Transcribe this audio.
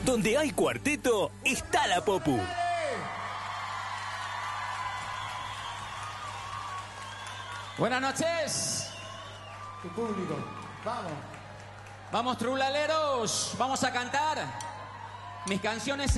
Donde hay cuarteto, está la Popu. Buenas noches. Tu público, vamos. Vamos, trulaleros. Vamos a cantar mis canciones.